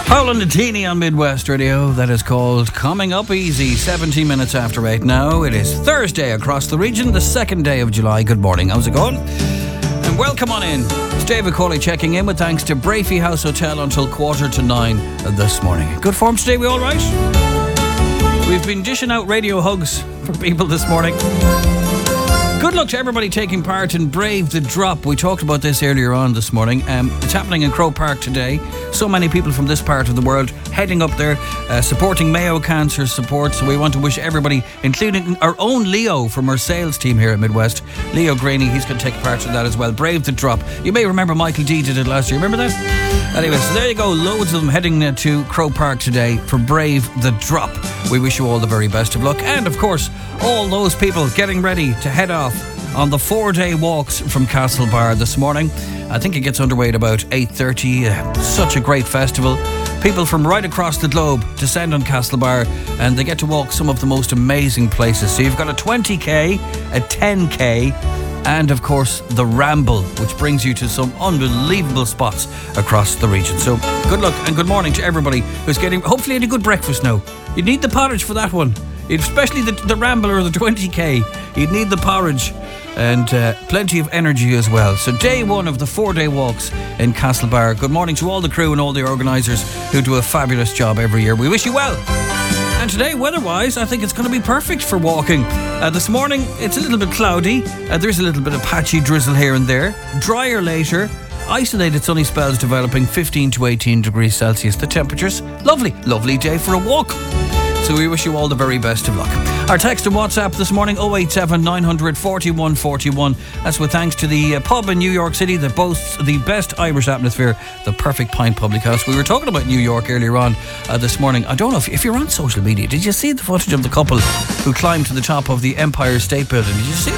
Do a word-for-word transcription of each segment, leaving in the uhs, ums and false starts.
Paolo Nutini on Midwest Radio. That is called Coming Up Easy. seventeen minutes after eight now. It is Thursday across the region, the second day of July. Good morning. How's it going? And welcome on in. It's David Cawley checking in with thanks to Brafey House Hotel until quarter to nine this morning. Good form today, we all right? We've been dishing out radio hugs for people this morning. Good luck to everybody taking part in Brave the Drop. We talked about this earlier on this morning. Um, it's happening in Croke Park today. So many people from this part of the world heading up there, uh, supporting Mayo Cancer Support. So we want to wish everybody, including our own Leo from our sales team here at Midwest, Leo Graney, he's going to take part in that as well. Brave the Drop. You may remember Michael D did it last year. Remember that? Anyway, so there you go. Loads of them heading uh, to Croke Park today for Brave the Drop. We wish you all the very best of luck. And of course, all those people getting ready to head off on the four-day walks from Castlebar this morning. I think it gets underway at about eight thirty. Uh, such a great festival. People from right across the globe descend on Castlebar and they get to walk some of the most amazing places. So you've got a twenty k, a ten k, and of course the Ramble, which brings you to some unbelievable spots across the region. So good luck and good morning to everybody who's getting, hopefully had a good breakfast now. You need the porridge for that one. Especially the, the Ramble or the twenty k. You'd need the porridge and uh, plenty of energy as well. So day one of the four-day walks in Castlebar. Good morning to all the crew and all the organisers who do a fabulous job every year. We wish you well. And today, weather-wise, I think it's going to be perfect for walking. Uh, this morning, it's a little bit cloudy. Uh, there's a little bit of patchy drizzle here and there. Drier later. Isolated sunny spells developing, fifteen to eighteen degrees Celsius. The temperatures, lovely, lovely day for a walk. So we wish you all the very best of luck. Our text and WhatsApp this morning, oh eight seven, nine hundred, forty-one forty-one. That's with thanks to the uh, pub in New York City that boasts the best Irish atmosphere, the Perfect Pint Public House. We were talking about New York earlier on uh, this morning. I don't know if, if you're on social media, did you see the footage of the couple who climbed to the top of the Empire State Building? Did you see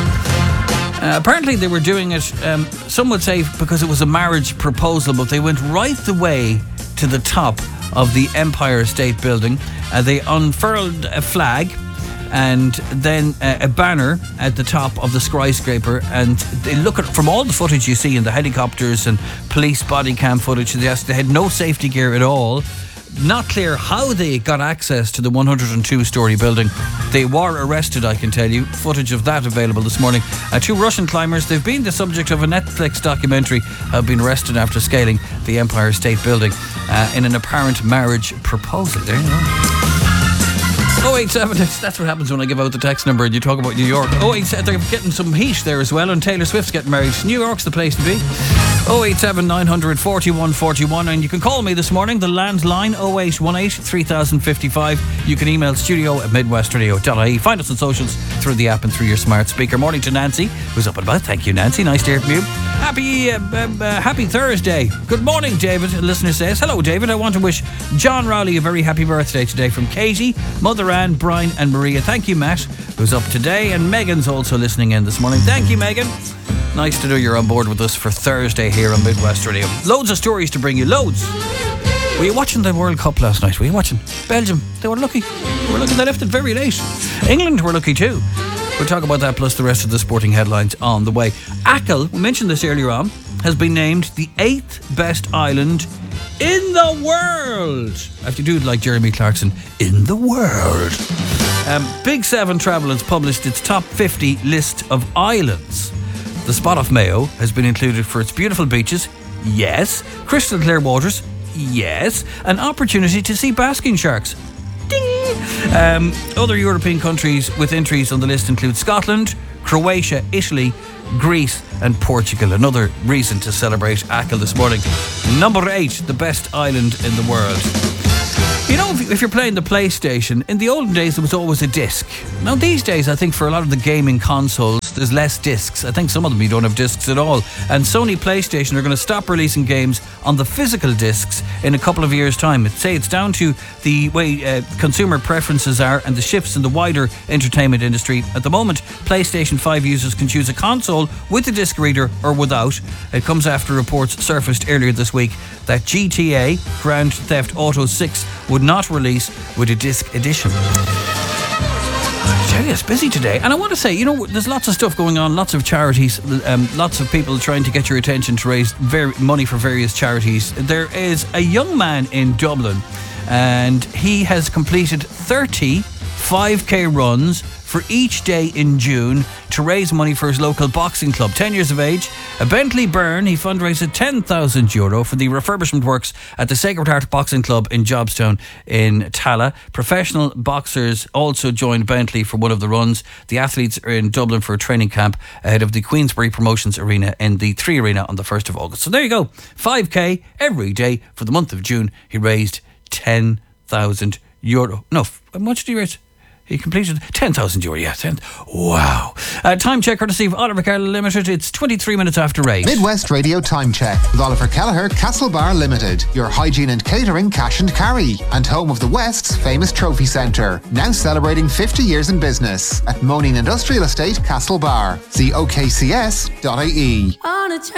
that? Uh, apparently they were doing it, um, some would say because it was a marriage proposal, but they went right the way to the top of the Empire State Building. Uh, they unfurled a flag and then uh, a banner at the top of the skyscraper, and they look at, from all the footage you see in the helicopters and police body cam footage, they had no safety gear at all. Not clear how they got access to the one hundred two storey building. They were arrested, I can tell you. Footage of that available this morning. Uh, two Russian climbers, they've been the subject of a Netflix documentary, have been arrested after scaling the Empire State Building uh, in an apparent marriage proposal. There you go. oh eight seven, that's what happens when I give out the text number and you talk about New York. oh eight seven, they're getting some heat there as well, and Taylor Swift's getting married. New York's the place to be. oh eight seven, nine hundred, forty-one forty-one, and you can call me this morning, the landline oh eight one eight, three thousand fifty-five. You can email studio at midwestradio dot I E. Find us on socials through the app and through your smart speaker. Morning to Nancy, who's up and about. Thank you, Nancy. Nice to hear from you. Happy uh, uh, happy Thursday. Good morning, David. A listener says, hello, David. I want to wish John Rowley a very happy birthday today from Katie, Mother Ann, Brian and Maria. Thank you, Matt, who's up today, and Megan's also listening in this morning. Thank you, Megan. Nice to know you're on board with us for Thursday here on Midwest Radio. Loads of stories to bring you, loads. Were you watching the World Cup last night? Were you watching? Belgium, they were lucky. They were lucky, they left it very late. England were lucky too. We'll talk about that plus the rest of the sporting headlines on the way. Achill, we mentioned this earlier on, has been named the eighth best island in the world. I have to do it like Jeremy Clarkson. In the world. Um, Big Seven Travel has published its top fifty list of islands. The spot off Mayo has been included for its beautiful beaches, yes, crystal clear waters, yes, an opportunity to see basking sharks. Ding! Um, other European countries with entries on the list include Scotland, Croatia, Italy, Greece and Portugal. Another reason to celebrate Achill this morning. Number eight, the best island in the world. You know, if you're playing the PlayStation, in the olden days there was always a disc. Now these days, I think for a lot of the gaming consoles, there's less discs. I think some of them you don't have discs at all. And Sony PlayStation are going to stop releasing games on the physical discs in a couple of years' time. I'd say it's down to the way uh, consumer preferences are and the shifts in the wider entertainment industry. At the moment, PlayStation five users can choose a console with a disc reader or without. It comes after reports surfaced earlier this week that G T A, Grand Theft Auto six, would not release with a disc edition. tell you, it's busy today. And I want to say, you know, there's lots of stuff going on, lots of charities, um, lots of people trying to get your attention to raise ver- money for various charities. There is a young man in Dublin, and he has completed thirty five K runs for each day in June to raise money for his local boxing club. ten years of age, a Bentley Burn, he fundraised ten thousand euro for the refurbishment works at the Sacred Heart Boxing Club in Jobstown in Tala. Professional boxers also joined Bentley for one of the runs. The athletes are in Dublin for a training camp ahead of the Queensbury Promotions Arena in the Three Arena on the first of August. So there you go, five K every day for the month of June. He raised ten thousand euro. No, how much did he raise? He completed ten thousand euro, yeah. ten Wow. Uh, time check courtesy of Oliver Kelleher Limited. It's twenty-three minutes after eight. Midwest Radio Time Check with Oliver Kelleher, Castlebar Limited. Your hygiene and catering cash and carry. And home of the West's famous trophy centre. Now celebrating fifty years in business at Moaning Industrial Estate, Castlebar. See O K C S dot I E.